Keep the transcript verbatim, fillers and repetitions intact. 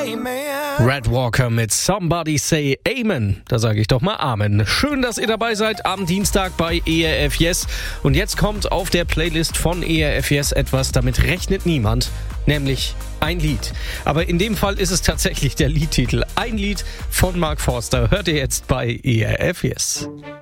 Red Walker mit Somebody Say Amen. Da sage ich doch mal Amen. Schön, dass ihr dabei seid am Dienstag bei E R F Yes. Und jetzt kommt auf der Playlist von E R F Yes etwas, damit rechnet niemand, nämlich ein Lied. Aber in dem Fall ist es tatsächlich der Liedtitel. Ein Lied von Mark Forster hört ihr jetzt bei E R F Yes.